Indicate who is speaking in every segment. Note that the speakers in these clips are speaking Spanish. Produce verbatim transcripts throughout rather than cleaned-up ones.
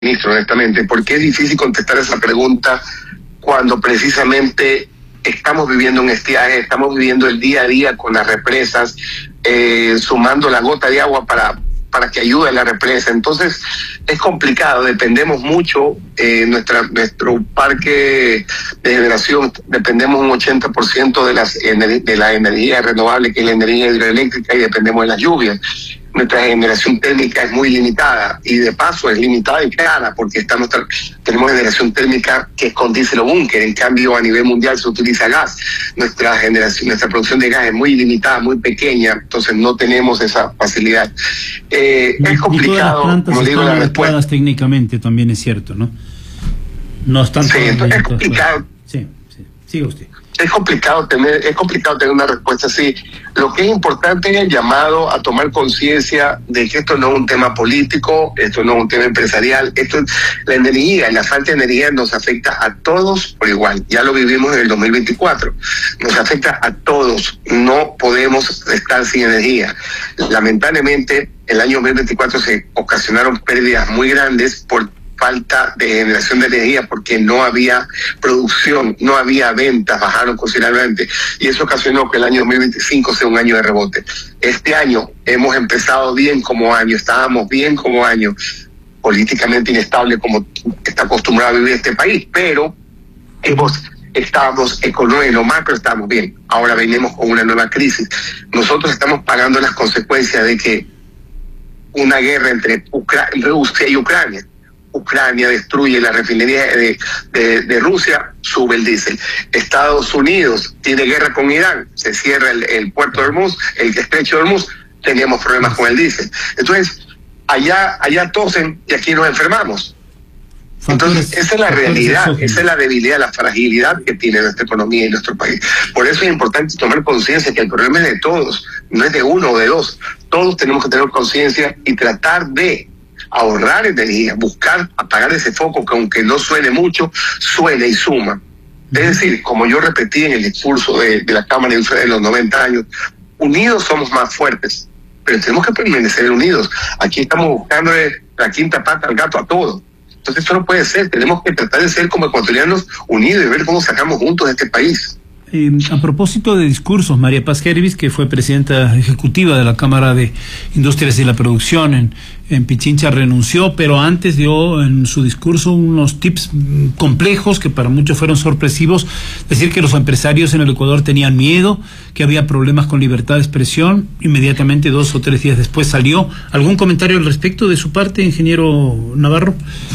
Speaker 1: ministro, honestamente, porque es difícil contestar esa pregunta cuando precisamente estamos viviendo un estiaje, estamos viviendo el día a día con las represas, eh, sumando la gota de agua para, para que ayude a la represa. Entonces es complicado, dependemos mucho, eh, nuestra, nuestro parque de generación, dependemos un ochenta por ciento de, las, de la energía renovable, que es la energía hidroeléctrica, y dependemos de las lluvias. Nuestra generación térmica es muy limitada, y de paso es limitada y cara, porque está nuestra, tenemos generación térmica que es con diésel o búnker. En cambio, a nivel mundial se utiliza gas. Nuestra generación, nuestra producción de gas es muy limitada, muy pequeña, entonces no tenemos esa facilidad. Eh,
Speaker 2: no,
Speaker 1: es complicado,
Speaker 2: como digo,
Speaker 1: la respuesta.
Speaker 2: Técnicamente también es cierto, ¿no? No están
Speaker 1: sí, entonces es complicado.
Speaker 2: Sí, sí, siga usted.
Speaker 1: Es complicado tener, es complicado tener una respuesta así. Lo que es importante es el llamado a tomar conciencia de que esto no es un tema político, esto no es un tema empresarial, esto es la energía, la falta de energía nos afecta a todos por igual. Ya lo vivimos en el dos mil veinticuatro. Nos afecta a todos. No podemos estar sin energía. Lamentablemente, el año dos mil veinticuatro se ocasionaron pérdidas muy grandes por falta de generación de energía, porque no había producción, no había ventas, bajaron considerablemente, y eso ocasionó que el año dos mil veinticinco sea un año de rebote. Este año hemos empezado bien como año, estábamos bien como año, políticamente inestable como está acostumbrado a vivir este país, pero hemos estamos económicamente, en lo macro estamos bien. Ahora venimos con una nueva crisis. Nosotros estamos pagando las consecuencias de que una guerra entre Ucra- Rusia y Ucrania, Ucrania destruye la refinería de, de, de Rusia, sube el diésel. Estados Unidos tiene guerra con Irán, se cierra el, el puerto de Hormuz, el estrecho de Hormuz, teníamos problemas con el diésel. Entonces, allá, allá tosen y aquí nos enfermamos. Entonces, esa es la realidad, esa es la debilidad, la fragilidad que tiene nuestra economía y nuestro país. Por eso es importante tomar conciencia que el problema es de todos, no es de uno o de dos. Todos tenemos que tener conciencia y tratar de ahorrar energía, buscar apagar ese foco que, aunque no suene mucho, suena y suma. Es decir, como yo repetí en el discurso de, de la Cámara de Industria de los noventa años, unidos somos más fuertes, pero tenemos que permanecer unidos. Aquí estamos buscando la quinta pata al gato a todo. Entonces eso no puede ser, tenemos que tratar de ser como ecuatorianos unidos y ver cómo sacamos juntos este país.
Speaker 2: Eh, a propósito de discursos, María Paz Gervis, que fue presidenta ejecutiva de la Cámara de Industrias y la Producción en, en Pichincha, renunció, pero antes dio en su discurso unos tips complejos que para muchos fueron sorpresivos. Decir que los empresarios en el Ecuador tenían miedo, que había problemas con libertad de expresión. Inmediatamente, dos o tres días después, salió. ¿Algún comentario al respecto de su parte, ingeniero Navarro?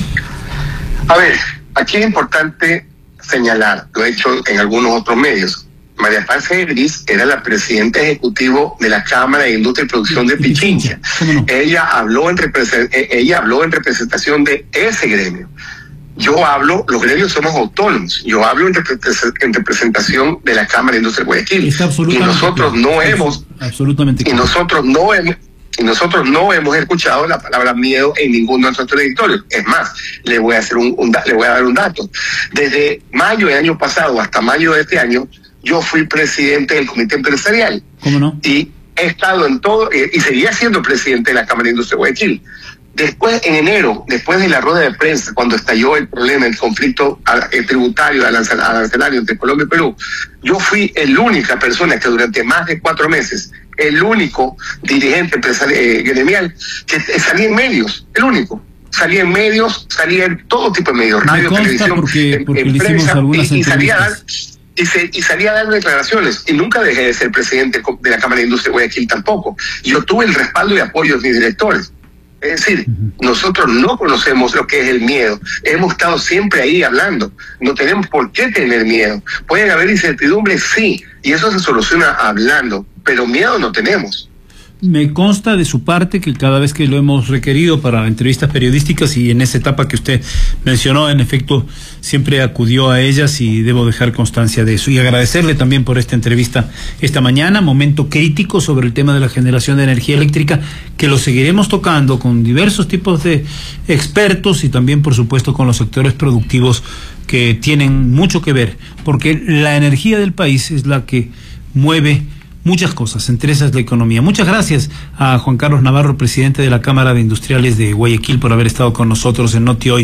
Speaker 1: A ver, aquí es importante señalar, lo he hecho en algunos otros medios. María Paz Gervis era la presidenta ejecutiva de la Cámara de Industria y Producción de Pichincha. No? Ella habló en represent- ella habló en representación de ese gremio. Yo hablo, los gremios somos autónomos. Yo hablo en, repre- en representación de la Cámara de Industria de Guayaquil. Y nosotros no claro. hemos,
Speaker 2: absolutamente
Speaker 1: y nosotros no hemos Y nosotros no hemos escuchado la palabra miedo en ninguno de nuestros territorios. Es más, le voy a hacer un, un le voy a dar un dato. Desde mayo del año pasado hasta mayo de este año, yo fui presidente del comité empresarial.
Speaker 2: ¿Cómo no?
Speaker 1: Y he estado en todo, eh, y seguía siendo presidente de la Cámara de Industria de Guayaquil. Después, en enero, después de la rueda de prensa, cuando estalló el problema, el conflicto el tributario, arancelario entre Colombia y Perú, yo fui la única persona que durante más de cuatro meses, el único dirigente empresarial, eh, gremial, que salía en medios, el único. Salía en medios, salía en todo tipo de medios, radio, televisión,
Speaker 2: porque, porque
Speaker 1: en,
Speaker 2: le hicimos
Speaker 1: prensa,
Speaker 2: algunas
Speaker 1: y, y salía a dar, y, se, y salía a dar declaraciones, y nunca dejé de ser presidente de la Cámara de Industria de Guayaquil tampoco. Yo tuve el respaldo y apoyo de mis directores. Es decir, uh-huh. nosotros no conocemos lo que es el miedo. Hemos estado siempre ahí hablando. No tenemos por qué tener miedo. Pueden haber incertidumbres, sí, y eso se soluciona hablando, pero miedo no tenemos.
Speaker 2: Me consta de su parte que cada vez que lo hemos requerido para entrevistas periodísticas, y en esa etapa que usted mencionó, en efecto, siempre acudió a ellas, y debo dejar constancia de eso. Y agradecerle también por esta entrevista esta mañana, momento crítico sobre el tema de la generación de energía eléctrica, que lo seguiremos tocando con diversos tipos de expertos y también, por supuesto, con los sectores productivos que tienen mucho que ver, porque la energía del país es la que mueve muchas cosas, entre esas la economía. Muchas gracias a Juan Carlos Navarro, presidente de la Cámara de Industriales de Guayaquil, por haber estado con nosotros en Noti Hoy.